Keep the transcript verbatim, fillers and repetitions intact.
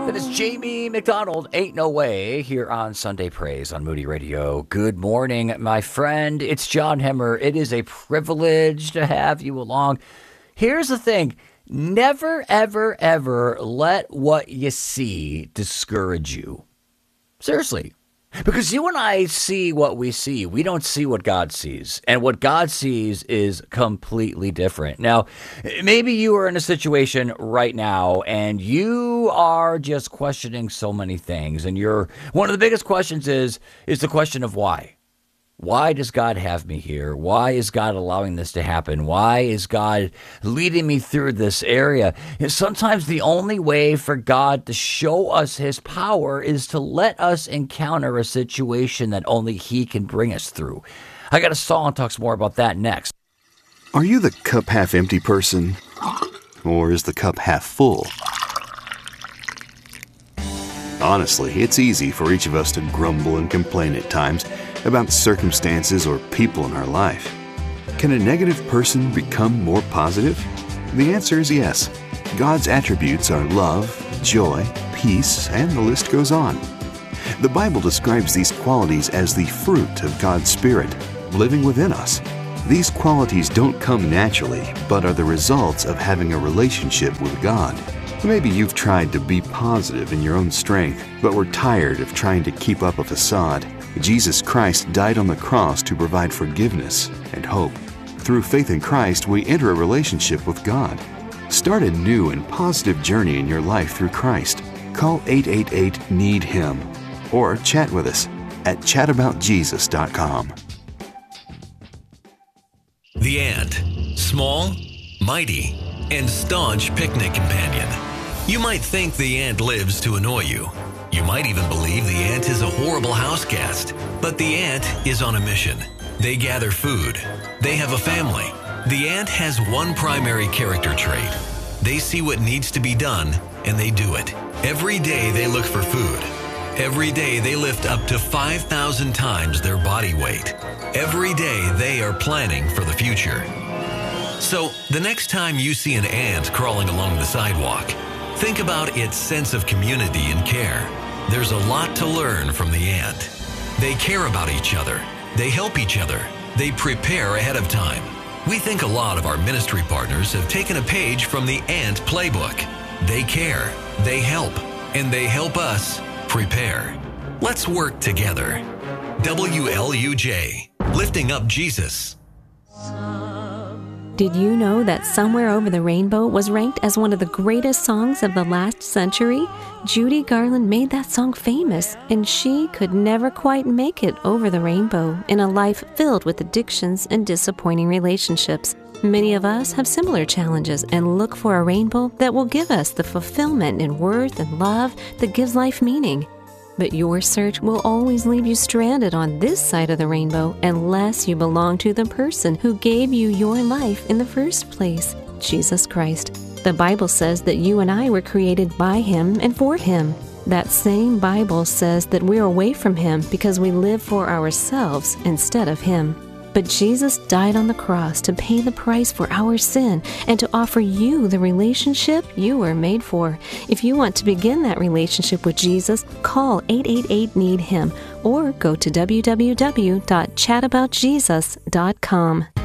That is Jamie McDonald, Ain't No Way, here on Sunday Praise on Moody Radio. Good morning, my friend. It's John Hemmer. It is a privilege to have you along. Here's the thing. Never, ever, ever let what you see discourage you. Seriously. Because you and I see what we see. We don't see what God sees. And what God sees is completely different. Now, maybe you are in a situation right now and you are just questioning so many things. And you're one of the biggest questions is, is the question of why. Why does God have me here? Why is God allowing this to happen? Why is God leading me through this area? Sometimes the only way for God to show us his power is to let us encounter a situation that only he can bring us through. I got a song that talks more about that next. Are you the cup half empty person? Or is the cup half full? Honestly, it's easy for each of us to grumble and complain at times about circumstances or people in our life. Can a negative person become more positive? The answer is yes. God's attributes are love, joy, peace, and the list goes on. The Bible describes these qualities as the fruit of God's Spirit living within us. These qualities don't come naturally, but are the results of having a relationship with God. Maybe you've tried to be positive in your own strength, but were tired of trying to keep up a facade. Jesus Christ died on the cross to provide forgiveness and hope. Through faith in Christ, we enter a relationship with God. Start a new and positive journey in your life through Christ. Call eight eight eight, need him or chat with us at chat about jesus dot com. The ant, small, mighty, and staunch picnic companion. You might think the ant lives to annoy you. You might even believe the ant is a horrible house guest. But the ant is on a mission. They gather food. They have a family. The ant has one primary character trait. They see what needs to be done, and they do it. Every day they look for food. Every day they lift up to five thousand times their body weight. Every day they are planning for the future. So, the next time you see an ant crawling along the sidewalk, think about its sense of community and care. There's a lot to learn from the ant. They care about each other. They help each other. They prepare ahead of time. We think a lot of our ministry partners have taken a page from the ant playbook. They care, they help, and they help us prepare. Let's work together. W L U J, lifting up Jesus. Did you know that Somewhere Over the Rainbow was ranked as one of the greatest songs of the last century? Judy Garland made that song famous, and she could never quite make it over the rainbow in a life filled with addictions and disappointing relationships. Many of us have similar challenges and look for a rainbow that will give us the fulfillment and worth and love that gives life meaning. But your search will always leave you stranded on this side of the rainbow unless you belong to the person who gave you your life in the first place, Jesus Christ. The Bible says that you and I were created by Him and for Him. That same Bible says that we're away from Him because we live for ourselves instead of Him. But Jesus died on the cross to pay the price for our sin and to offer you the relationship you were made for. If you want to begin that relationship with Jesus, call eight eight eight, need him or go to w w w dot chat about jesus dot com.